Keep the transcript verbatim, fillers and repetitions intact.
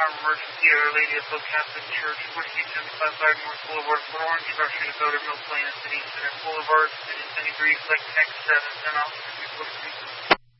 Farm Emergency, Our Lady of Hope Catholic Church, forty-eight seventy-five Garden North Boulevard, Port Orange, structure to Powder Mill Plain, and City Center Boulevard, and in Sunny Breeze, Lake Texas, seven, ten officers, report to